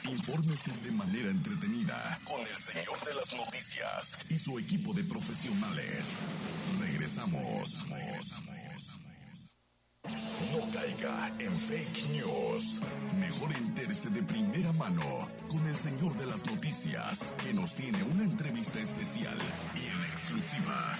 Infórmese de manera entretenida con el señor de las noticias y su equipo de profesionales. Regresamos. No caiga en fake news. Mejor entérese de primera mano con el señor de las noticias, que nos tiene una entrevista especial y en exclusiva.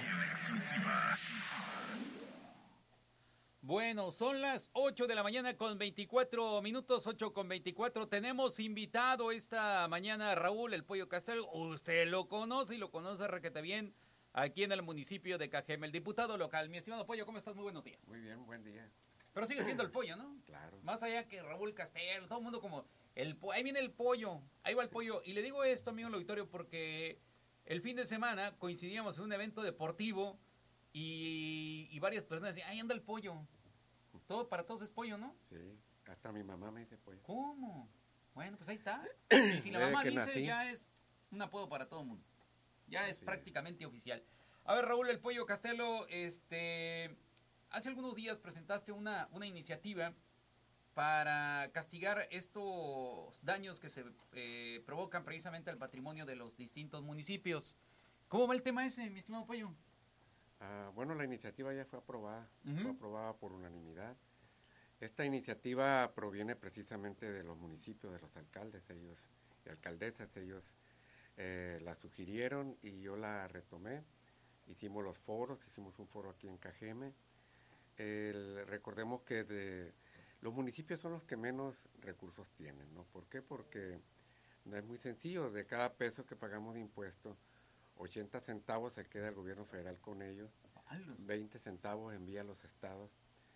Bueno, son las 8 de la mañana con 24 minutos, 8 con 24. Tenemos invitado esta mañana a Raúl El Pollo Castillo. Usted lo conoce y lo conoce requete bien aquí en el municipio de Cajeme, el diputado local. Mi estimado Pollo, ¿cómo estás? Muy buenos días. Muy bien, buen día. Pero sigue siendo el Pollo, ¿no? Claro. Más allá que Raúl Castillo, todo el mundo como, ahí viene el Pollo, ahí va el Pollo. Y le digo esto, amigo auditorio, porque el fin de semana coincidíamos en un evento deportivo y varias personas decían, ahí anda el Pollo. Todo para todos es pollo, ¿no? Sí, hasta mi mamá me dice pollo. ¿Cómo? Bueno, pues ahí está. Y si la mamá dice, nací, ya es un apodo para todo el mundo. Ya es sí, prácticamente oficial. A ver, Raúl El Pollo Castelo, hace algunos días presentaste una iniciativa para castigar estos daños que se provocan precisamente al patrimonio de los distintos municipios. ¿Cómo va el tema ese, mi estimado Pollo? Bueno, la iniciativa ya fue aprobada, Uh-huh. fue aprobada por unanimidad. Esta iniciativa proviene precisamente de los municipios, de los alcaldes, ellos y alcaldesas, ellos la sugirieron y yo la retomé. Hicimos los foros, hicimos un foro aquí en Cajeme. Recordemos que los municipios son los que menos recursos tienen, ¿no? ¿Por qué? Porque es muy sencillo, de cada peso que pagamos de impuesto, 80 centavos se queda el gobierno federal con ellos, 20 centavos envía a los estados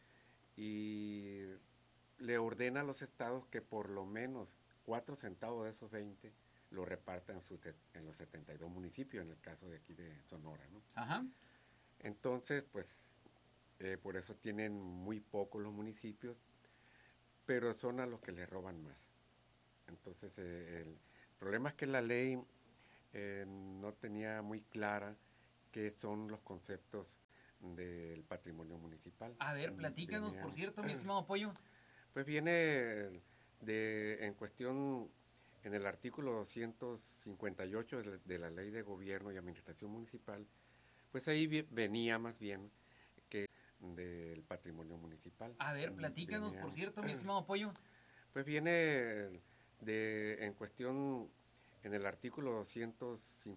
y le ordena a los estados que por lo menos 4 centavos de esos 20 lo repartan en los 72 municipios, en el caso de aquí de Sonora, ¿no? Ajá. Entonces, pues, por eso tienen muy pocos los municipios, pero son a los que les roban más. Entonces, el problema es que la ley no tenía muy clara qué son los conceptos del patrimonio municipal. A ver, platícanos, por cierto, mi estimado Pollo. Pues viene en cuestión, en el artículo 258 de la Ley de Gobierno y Administración Municipal, pues ahí venía más bien que del patrimonio municipal. A ver, platícanos, por cierto, mi estimado Pollo. Pues viene en cuestión, en el artículo 258